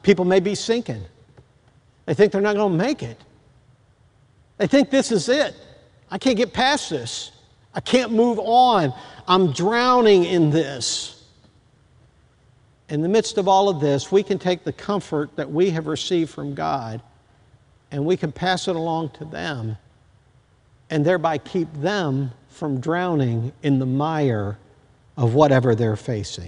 People may be sinking. They think they're not going to make it. They think this is it. I can't get past this. I can't move on. I'm drowning in this. In the midst of all of this, we can take the comfort that we have received from God and we can pass it along to them and thereby keep them from drowning in the mire of whatever they're facing.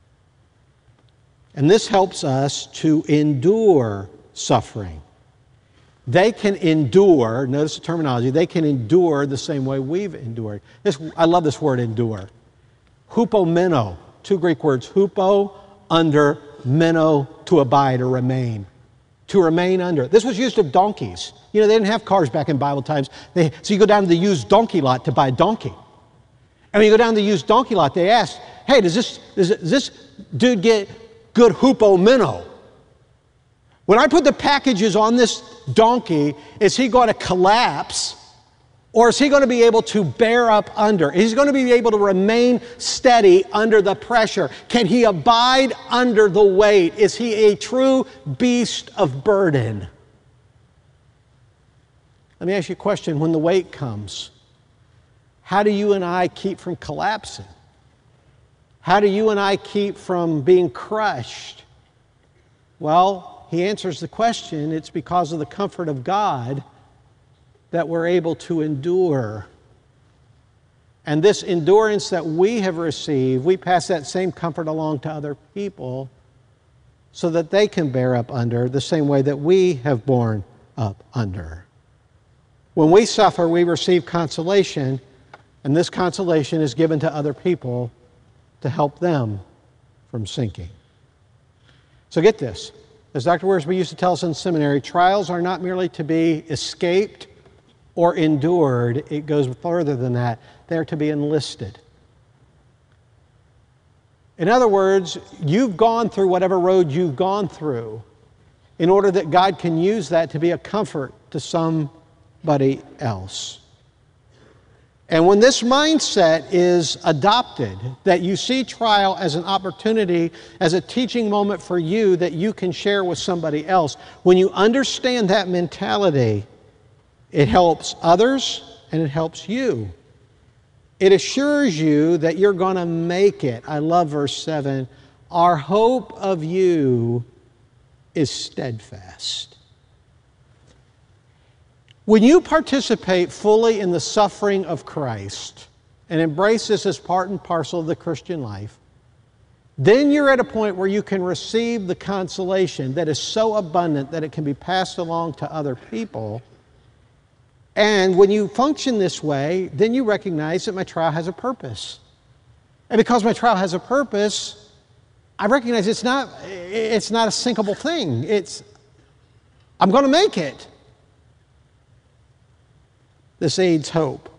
And this helps us to endure suffering. They can endure, notice the terminology, they can endure the same way we've endured. I love this word, endure. Hupomeno, two Greek words, hupo, under, meno, to abide or remain. To remain under. This was used of donkeys. You know, they didn't have cars back in Bible times. So you go down to the used donkey lot to buy a donkey. And when you go down to the used donkey lot, they ask, hey, does this dude get good hupomeno? When I put the packages on this donkey, is he going to collapse? Or is he going to be able to bear up under? Is he going to be able to remain steady under the pressure? Can he abide under the weight? Is he a true beast of burden? Let me ask you a question. When the weight comes, how do you and I keep from collapsing? How do you and I keep from being crushed? Well, he answers the question, it's because of the comfort of God that we're able to endure. And this endurance that we have received, we pass that same comfort along to other people so that they can bear up under the same way that we have borne up under. When we suffer, we receive consolation, and this consolation is given to other people to help them from sinking. So get this. As Dr. Wiersbe used to tell us in seminary, trials are not merely to be escaped or endured. It goes further than that. They're to be enlisted. In other words, you've gone through whatever road you've gone through in order that God can use that to be a comfort to somebody else. And when this mindset is adopted, that you see trial as an opportunity, as a teaching moment for you that you can share with somebody else, when you understand that mentality, it helps others and it helps you. It assures you that you're going to make it. I love verse 7. Our hope of you is steadfast. When you participate fully in the suffering of Christ and embrace this as part and parcel of the Christian life, then you're at a point where you can receive the consolation that is so abundant that it can be passed along to other people. And when you function this way, then you recognize that my trial has a purpose. And because my trial has a purpose, I recognize it's not a sinkable thing. I'm going to make it. This aids hope.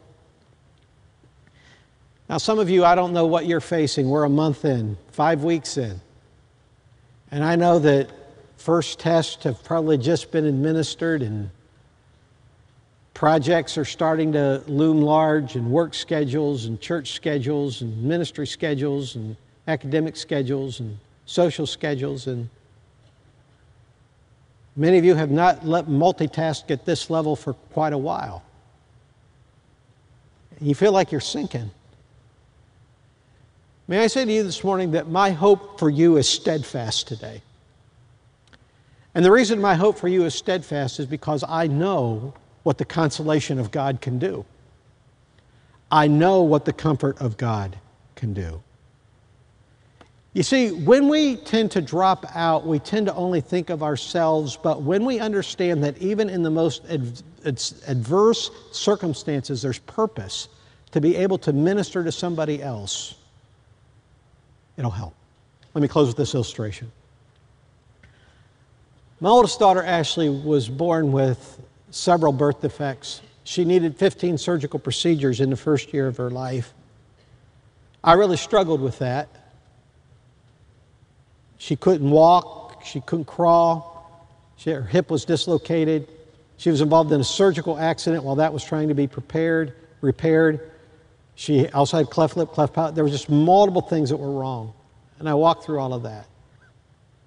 Now, some of you, I don't know what you're facing. We're a month in, 5 weeks in. And I know that first tests have probably just been administered and projects are starting to loom large, and work schedules and church schedules and ministry schedules and academic schedules and social schedules. And many of you have not multitasked at this level for quite a while. You feel like you're sinking. May I say to you this morning that my hope for you is steadfast today. And the reason my hope for you is steadfast is because I know what the consolation of God can do. I know what the comfort of God can do. You see, when we tend to drop out, we tend to only think of ourselves, but when we understand that even in the most adverse circumstances, there's purpose to be able to minister to somebody else, it'll help. Let me close with this illustration. My oldest daughter, Ashley, was born with several birth defects. She needed 15 surgical procedures in the first year of her life. I really struggled with that. She couldn't walk, she couldn't crawl, her hip was dislocated. She was involved in a surgical accident while that was trying to be repaired. She also had cleft lip, cleft palate. There were just multiple things that were wrong. And I walked through all of that.